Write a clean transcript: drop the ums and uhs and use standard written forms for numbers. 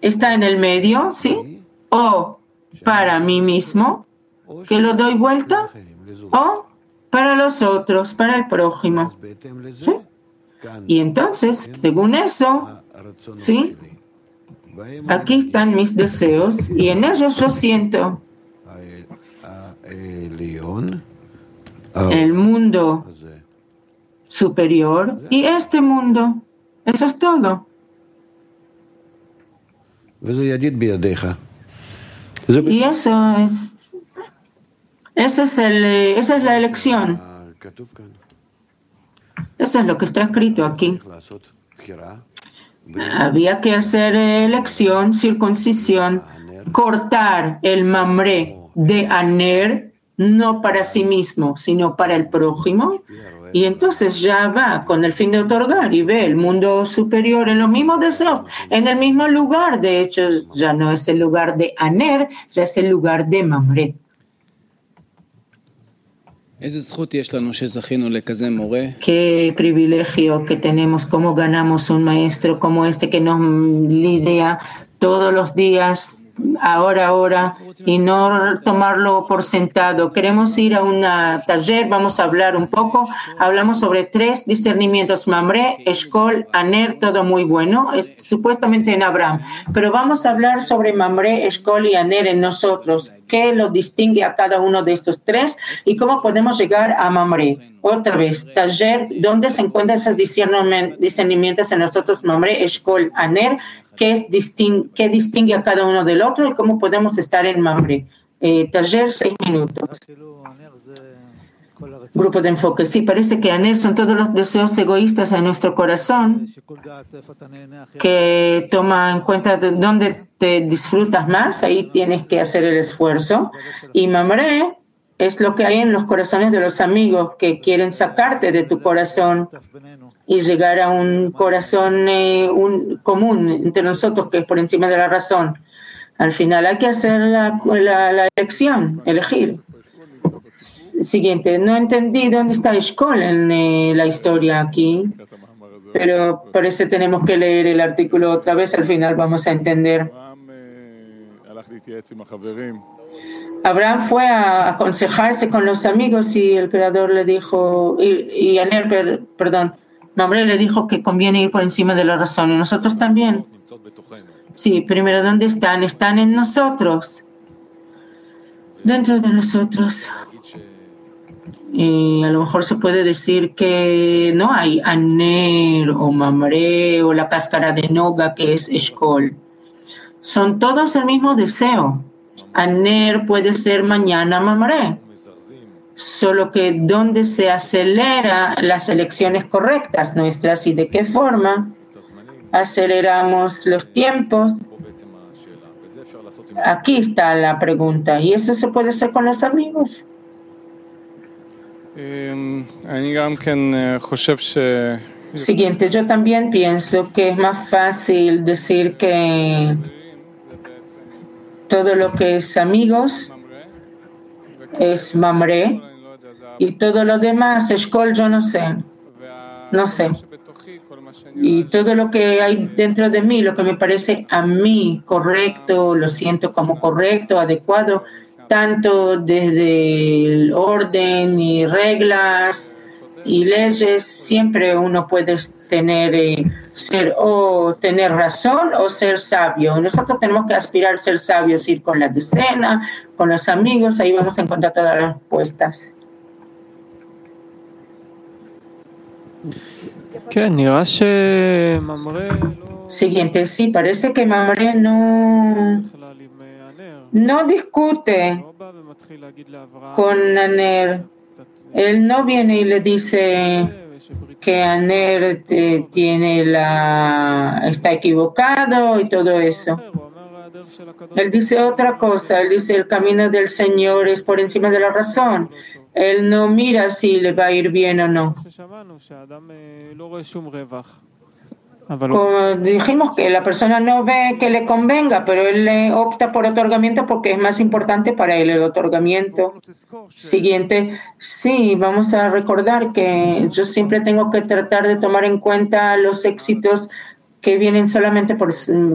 está en el medio, ¿sí? O para mí mismo, que lo doy vuelta, o para los otros, para el prójimo, ¿sí? Y entonces, según eso, ¿sí? Aquí están mis deseos y en ellos yo siento el mundo superior y este mundo. Eso es todo. Y esa es la elección. Eso es lo que está escrito aquí. Había que hacer elección, circuncisión, cortar el mamre de Aner, no para sí mismo, sino para el prójimo. Y entonces ya va con el fin de otorgar y ve el mundo superior en los mismos deseos, en el mismo lugar. De hecho, ya no es el lugar de Aner, ya es el lugar de mamre. Qué privilegio que tenemos, cómo ganamos un maestro como este que nos lidia todos los días, ahora, y no tomarlo por sentado. Queremos ir a un taller, vamos a hablar un poco. Hablamos sobre 3 discernimientos, Mamre, Eshkol, Aner, todo muy bueno, es supuestamente en Abraham. Pero vamos a hablar sobre Mamre, Eshkol y Aner en nosotros. ¿Qué lo distingue a cada uno de estos 3 y cómo podemos llegar a Mamre? Otra vez, taller, ¿dónde se encuentran esos discernimientos en nosotros, Mamre, Eshkol, Aner? ¿Qué distingue a cada uno del otro y cómo podemos estar en Mamre? Taller, 6 minutos. Grupo de enfoque. Sí, parece que Aner son todos los deseos egoístas en nuestro corazón que toma en cuenta de dónde te disfrutas más, ahí tienes que hacer el esfuerzo. Y Mamre es lo que hay en los corazones de los amigos que quieren sacarte de tu corazón y llegar a un corazón común entre nosotros que es por encima de la razón. Al final hay que hacer la elección, elegir. Siguiente, no entendí dónde está Eshkol en la historia aquí, pero parece que tenemos que leer el artículo otra vez, al final vamos a entender. Abraham fue a aconsejarse con los amigos y el Creador le dijo, y Aner, Mamre le dijo que conviene ir por encima de la razón, y nosotros también. Sí, primero, ¿dónde están? Están en nosotros, dentro de nosotros. Y a lo mejor se puede decir que no hay Aner o Mamre o la cáscara de Noga que es Eshkol. Son todos el mismo deseo. Aner puede ser mañana Mamre, solo que donde se acelera las elecciones correctas nuestras y de qué forma aceleramos los tiempos. Aquí está la pregunta, y eso se puede hacer con los amigos. Siguiente, yo también pienso que es más fácil decir que todo lo que es amigos es Mamre y todo lo demás, Eshkol, yo no sé. Y todo lo que hay dentro de mí, lo que me parece a mí correcto, lo siento como correcto, adecuado, tanto desde el orden y reglas y leyes, siempre uno puede tener tener razón o ser sabio. Nosotros tenemos que aspirar a ser sabios, ir con la decena, con los amigos, ahí vamos a encontrar todas las respuestas. Siguiente, sí, parece que Mamre no discute con Aner. Él no viene y le dice que Aner está equivocado y todo eso. Él dice otra cosa, él dice el camino del Señor es por encima de la razón. Él no mira si le va a ir bien o no. Como dijimos que la persona no ve que le convenga, pero él opta por otorgamiento porque es más importante para él el otorgamiento. Siguiente, sí, vamos a recordar que yo siempre tengo que tratar de tomar en cuenta los éxitos que vienen solamente por